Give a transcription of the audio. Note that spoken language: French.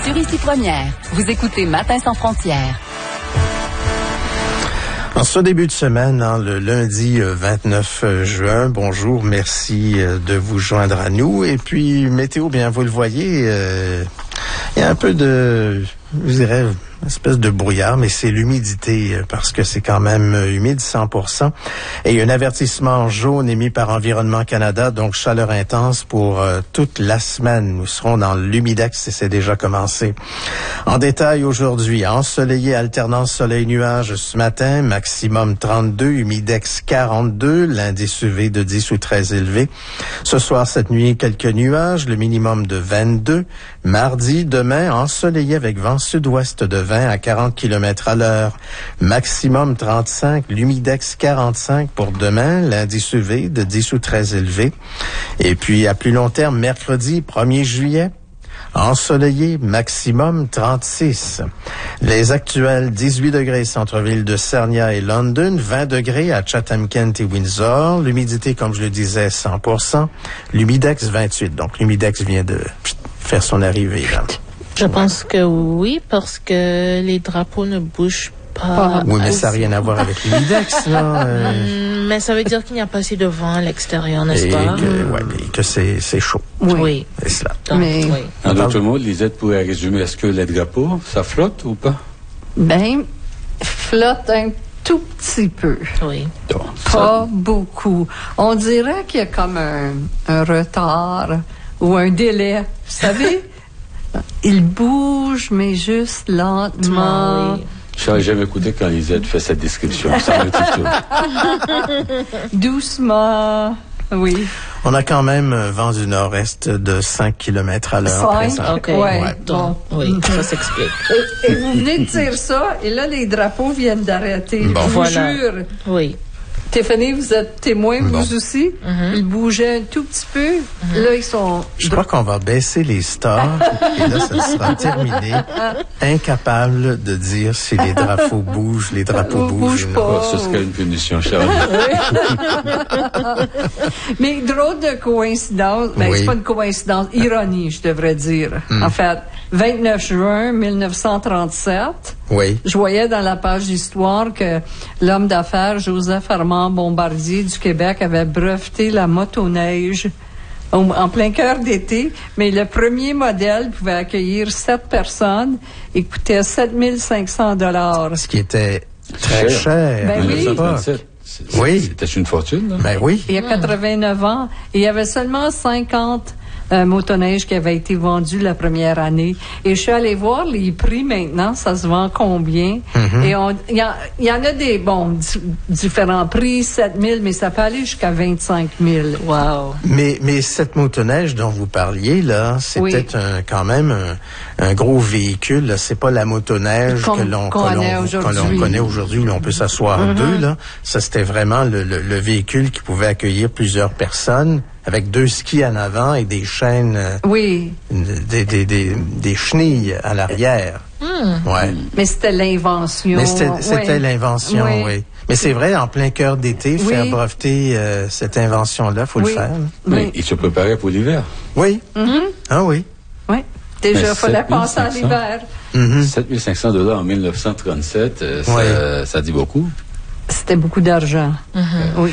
sur Ici Première. Vous écoutez Matin sans frontières. En ce début de semaine, le lundi 29 juin, bonjour, merci de vous joindre à nous. Et puis, météo, bien, vous le voyez, il y a un peu de, je dirais, une espèce de brouillard, mais c'est l'humidité, parce que c'est quand même humide, 100%. Et il y a un avertissement jaune émis par Environnement Canada, donc chaleur intense pour toute la semaine. Nous serons dans l'humidex et c'est déjà commencé. En détail aujourd'hui, ensoleillé, alternance soleil-nuage ce matin, maximum 32, humidex 42, l'indice UV de 10 ou très élevé. Ce soir, cette nuit, quelques nuages, le minimum de 22. Mardi, demain, ensoleillé avec vent sud-ouest de 20 à 40 km à l'heure. Maximum 35, l'humidex 45 pour demain, l'indice UV de 10 ou très élevé. Et puis, à plus long terme, mercredi 1er juillet, ensoleillé, maximum 36. Les actuels 18 degrés centre-ville de Sarnia et London, 20 degrés à Chatham-Kent et Windsor. L'humidité, comme je le disais, 100%. L'humidex 28. Donc, l'humidex vient de faire son arrivée, là. Je pense que oui, parce que les drapeaux ne bougent pas. Oui, mais ça n'a rien à voir avec l'humidex, là. Mais ça veut dire qu'il n'y a pas assez de vent à l'extérieur, n'est-ce pas? Et que c'est chaud. Oui. C'est cela. Donc, Mais, oui. En d'autres mots, Lisette pourrait résumer, est-ce que les drapeaux, ça flotte ou pas? ben, flotte un tout petit peu. Oui. Donc, Pas beaucoup. On dirait qu'il y a comme un retard ou un délai. Vous savez? Il bouge, mais juste lentement. Oui. je n'aurais jamais écouté quand Lisette fait cette description. Ça me dit tout. Doucement. Oui. On a quand même vent du nord-est de 5 km à l'heure. 5? présent. OK. Ouais. Donc, Bon. oui, ça s'explique. Et vous venez de dire ça, et là, les drapeaux viennent d'arrêter. Bon. Je vous Voilà. jure. Oui. Stéphanie, vous êtes témoin, Bon. vous aussi. Ils bougeaient un tout petit peu. Là, ils sont... Je crois qu'on va baisser les stars et là, ça sera terminé. Incapable de dire si les drapeaux bougent, les drapeaux bougent ou non. pas. Ce serait une punition, Charles. Mais drôle de coïncidence, ben, Oui. c'est pas une coïncidence, ironie, je devrais dire. En fait, 29 juin 1937, Oui. je voyais dans la page d'histoire que l'homme d'affaires Joseph Armand Bombardier du Québec avait breveté la motoneige en plein cœur d'été, mais le premier modèle pouvait accueillir 7 personnes et coûtait 7500 $. Ce qui était très cher. Ben à oui. l'époque. 1937. Oui. C'était une fortune, là? Ben oui. Il y a 89 ans, et il y avait seulement 50 motoneiges qui avaient été vendus la première année. Et je suis allée voir les prix maintenant, ça se vend combien. Et il y en a des, différents prix, 7 000, mais ça peut aller jusqu'à 25 000. Wow. Mais cette motoneige dont vous parliez, là, c'était Oui. quand même un gros véhicule. Là. C'est pas la motoneige Qu'on que l'on aujourd'hui. connaît aujourd'hui, où l'on peut s'asseoir deux, là. Ça, c'était vraiment le véhicule qui pouvait accueillir plusieurs personnes, avec 2 skis en avant et des chaînes, Oui, des chenilles à l'arrière. Ouais. mais c'était l'invention. Mais c'était l'invention, Oui. oui. Mais c'est vrai, en plein cœur d'été, Oui. faire breveter cette invention-là, faut le Oui. faire. Là. Mais Oui. il se préparait pour l'hiver. Oui. Ah oui. Oui. Déjà, Mais il fallait 7500. penser à l'hiver. 7500 $ en 1937, Ouais. ça dit beaucoup. C'était beaucoup d'argent. Oui.